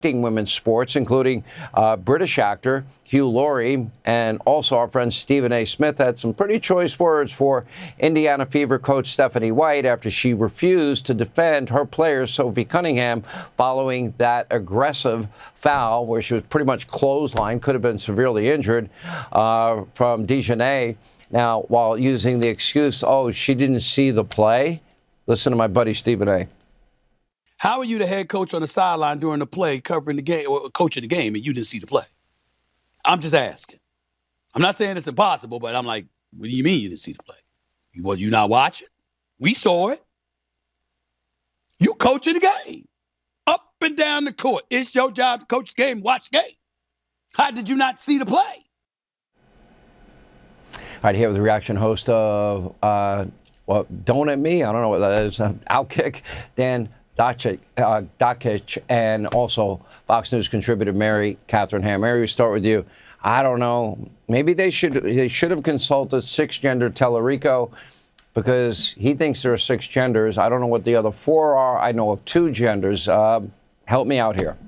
women's sports, including British actor Hugh Laurie, and also our friend Stephen A. Smith had some pretty choice words for Indiana Fever coach Stephanie White after she refused to defend her player Sophie Cunningham following that aggressive foul where she was pretty much clotheslined, could have been severely injured, from Dejanay. Now, while using the excuse, oh, she didn't see the play, listen to my buddy Stephen A. How are you the head coach on the sideline during the play, covering the game, or coaching the game, and you didn't see the play? I'm just asking. I'm not saying it's impossible, but I'm like, what do you mean you didn't see the play? Well, you not watching? We saw it. You coaching the game. Up and down the court. It's your job to coach the game, watch the game. How did you not see the play? All right, here with the reaction host of, well, Don't At Me, I don't know what that is, Outkick, Dan Dakich, and also Fox News contributor Mary Catherine Ham. Mary, we start with you. I don't know. Maybe they should have consulted six-gender Tellerico because he thinks there are six genders. I don't know what the other four are. I know of two genders. Help me out here.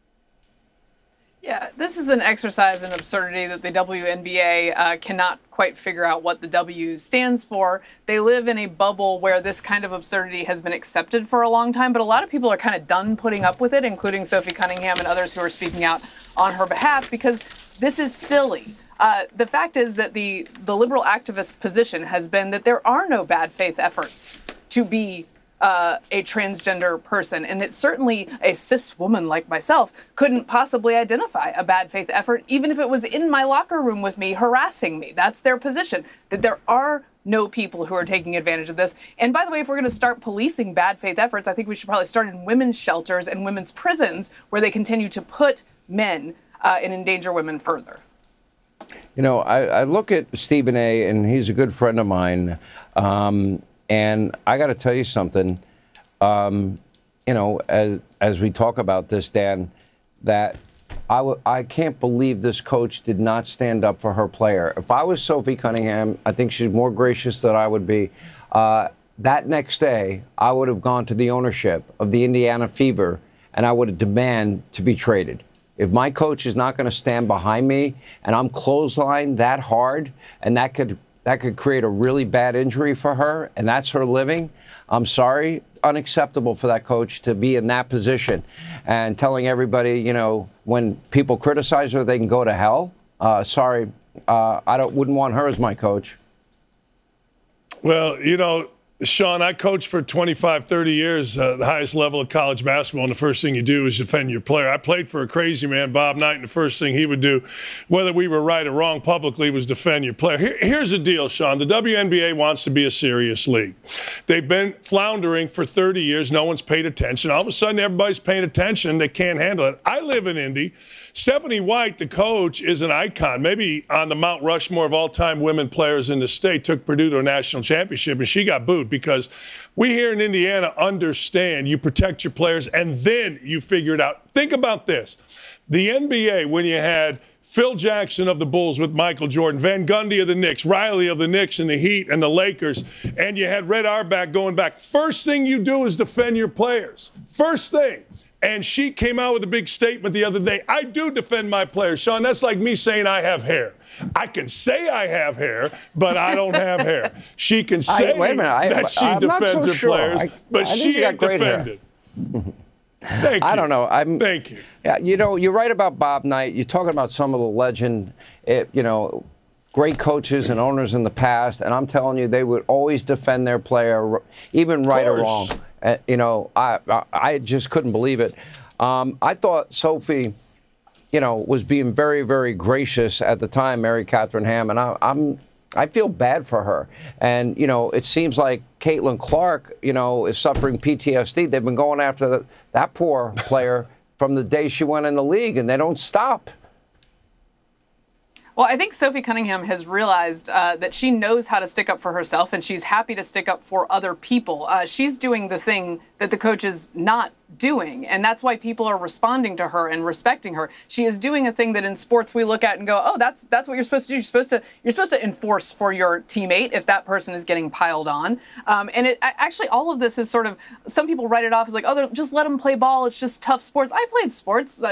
Yeah, this is an exercise in absurdity that the WNBA cannot quite figure out what the W stands for. They live in a bubble where this kind of absurdity has been accepted for a long time, but a lot of people are kind of done putting up with it, including Sophie Cunningham and others who are speaking out on her behalf, because this is silly. The fact is that the liberal activist position has been that there are no bad faith efforts to be a transgender person, and that certainly a cis woman like myself couldn't possibly identify a bad faith effort, even if it was in my locker room with me harassing me. That's their position, that there are no people who are taking advantage of this. And by the way, if we're going to start policing bad faith efforts, I think we should probably start in women's shelters and women's prisons where they continue to put men and endanger women further. You know, I look at Stephen A., and he's a good friend of mine. And I got to tell you something, you know, as we talk about this, Dan, that I can't believe this coach did not stand up for her player. If I was Sophie Cunningham, I think she's more gracious than I would be. That next day, I would have gone to the ownership of the Indiana Fever, and I would have demanded to be traded. If my coach is not going to stand behind me, and I'm clotheslined that hard, and that could create a really bad injury for her, and that's her living. I'm sorry, unacceptable for that coach to be in that position and telling everybody, you know, when people criticize her, they can go to hell. Sorry, wouldn't want her as my coach. Well, you know, Sean, I coached for 25, 30 years, the highest level of college basketball, and the first thing you do is defend your player. I played for a crazy man, Bob Knight, and the first thing he would do, whether we were right or wrong publicly, was defend your player. Here's the deal, Sean. The WNBA wants to be a serious league. They've been floundering for 30 years. No one's paid attention. All of a sudden, everybody's paying attention. They can't handle it. I live in Indy. Stephanie White, the coach, is an icon, maybe on the Mount Rushmore of all-time women players in the state, took Purdue to a national championship, and she got booed because we here in Indiana understand you protect your players, and then you figure it out. Think about this. The NBA, when you had Phil Jackson of the Bulls with Michael Jordan, Van Gundy of the Knicks, Riley of the Knicks and the Heat and the Lakers, and you had Red Auerbach going back, first thing you do is defend your players. First thing. And she came out with a big statement the other day. I do defend my players, Sean. That's like me saying I have hair. I can say I have hair, but I don't have hair. She can say that she defends her players, but she ain't defended. Thank you. I don't know. Thank you. Yeah, you know, you're right about Bob Knight. You're talking about some of the legend, you know, great coaches and owners in the past, and I'm telling you, they would always defend their player, even right or wrong. You know, I just couldn't believe it. I thought Sophie, you know, was being very, very gracious at the time, Mary Catherine Ham, and I feel bad for her. And, you know, it seems like Caitlin Clark, you know, is suffering PTSD. They've been going after that poor player from the day she went in the league, and they don't stop. Well, I think Sophie Cunningham has realized that she knows how to stick up for herself, and she's happy to stick up for other people. She's doing the thing that the coach is not doing, and that's why people are responding to her and respecting her. She is doing a thing that in sports we look at and go, oh, that's what you're supposed to do. You're supposed to enforce for your teammate if that person is getting piled on. And it actually, all of this is sort of, some people write it off as like, oh, just let them play ball. It's just tough sports. I played sports.